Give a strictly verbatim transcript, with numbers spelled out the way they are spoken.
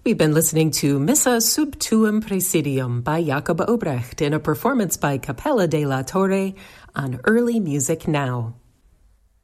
We've been listening to Missa Sub Tuum Praesidium by Jacob Obrecht in a performance by Capella de la Torre on Early Music Now.